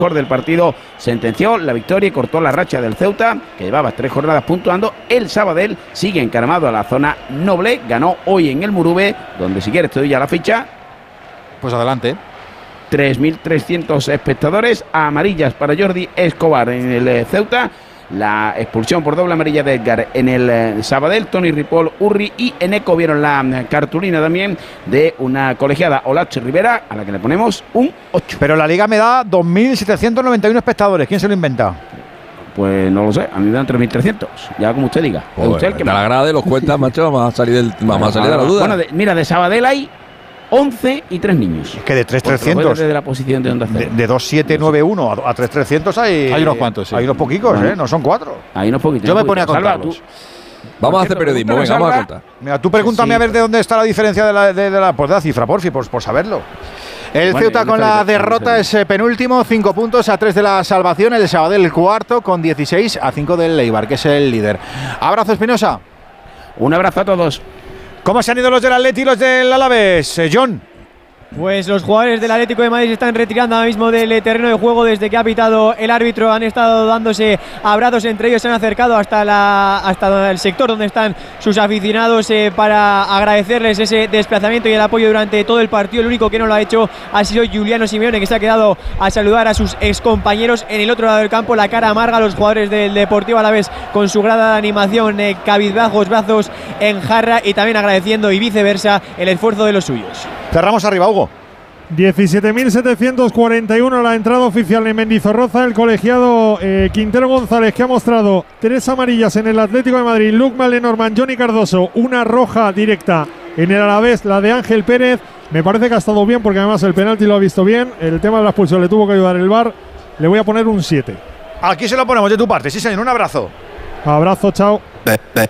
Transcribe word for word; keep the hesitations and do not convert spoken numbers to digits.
del partido sentenció la victoria y cortó la racha del Ceuta, que llevaba tres jornadas puntuando. El Sabadell sigue encaramado a la zona noble, ganó hoy en el Murube, donde si quieres te doy ya la ficha. Pues adelante. tres mil trescientos espectadores, amarillas para Jordi Escobar en el eh, Ceuta. La expulsión por doble amarilla de Edgar en el eh, Sabadell. Tony Ripoll, Urri y Eneco vieron la eh, cartulina también de una colegiada, Olache Rivera, a la que le ponemos un ocho. Pero la Liga me da dos mil setecientos noventa y uno espectadores. ¿Quién se lo inventa? Pues no lo sé, a mí me dan tres mil trescientos, ya como usted diga. Joder, usted el que te la grade, los cuentas, macho, vamos a salir, del, vamos a salir de la duda. Bueno, de, mira, de Sabadell hay once y tres niños. Es que de tres mil trescientos. Desde la posición de Onda Cero. De, de dos mil setecientos noventa y uno a, a tres mil trescientos hay. Hay unos cuantos, sí. Hay unos poquicos, bueno, ¿eh? No son cuatro. Hay unos poquitos. Yo me ponía a contarlos. Vamos a hacer periodismo, venga, vamos a contar. Mira, tú pregúntame sí, a ver de dónde está la diferencia de la, de, de la, pues de la cifra, porfi, por, por saberlo. El bueno, Ceuta con la derrota es penúltimo, cinco puntos a tres de la salvación. El Sabadell el cuarto con dieciséis a cinco del Eibar, que es el líder. Abrazo, Espinosa. Un abrazo a todos. ¿Cómo se han ido los del Atleti y los del Alavés, eh, John? Pues los jugadores del Atlético de Madrid se están retirando ahora mismo del terreno de juego desde que ha pitado el árbitro. Han estado dándose abrazos entre ellos, se han acercado hasta, la, hasta el sector donde están sus aficionados eh, para agradecerles ese desplazamiento y el apoyo durante todo el partido. El único que no lo ha hecho ha sido Giuliano Simeone, que se ha quedado a saludar a sus excompañeros en el otro lado del campo. La cara amarga a los jugadores del Deportivo Alavés con su grada de animación, eh, cabizbajos, brazos en jarra, y también agradeciendo y viceversa el esfuerzo de los suyos. Cerramos arriba, Hugo. diecisiete mil setecientos cuarenta y uno la entrada oficial en Mendizorroza. El colegiado eh, Quintero González, que ha mostrado tres amarillas en el Atlético de Madrid, Luc Malenormand, Johnny Cardoso, una roja directa en el Alavés, la de Ángel Pérez. Me parece que ha estado bien, porque además el penalti lo ha visto bien. El tema de la expulsión le tuvo que ayudar el V A R. Le voy a poner un siete. Aquí se lo ponemos de tu parte, sí señor, un abrazo. Abrazo, chao.